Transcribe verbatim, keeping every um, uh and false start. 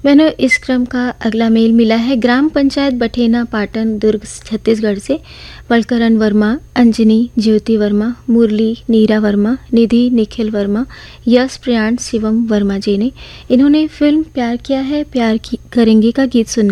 मैंने इस क्रम का अगला मेल मिला है ग्राम पंचायत बठेना पाटन दुर्ग छत्तीसगढ़ से बलकरण वर्मा, अंजनी, ज्योति वर्मा, मुरली, नीरा वर्मा, निधि, निखिल वर्मा, यश, प्रयाण, शिवम वर्मा जी ने इन्होंने फिल्म प्यार किया है प्यार की करेंगे का गीत सुना